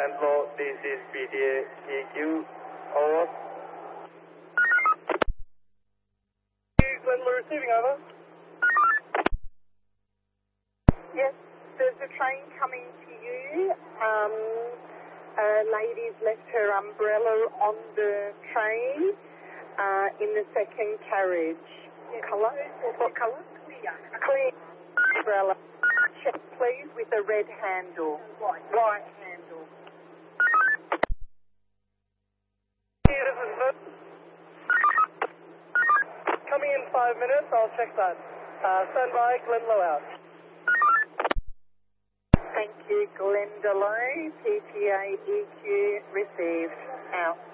Glenlow, this is PTA EQ, over. Glenlow receiving, over. Yes, there's a train coming to you. A lady's left her umbrella on the train in the second carriage. Yes. Colour? What colour? Clear. Clear umbrella. Check, please, with a red handle. White. White handle. Coming in 5 minutes, I'll check that. Stand by, Glenlow out. Thank you, Glendalough, PTA EQ received, out.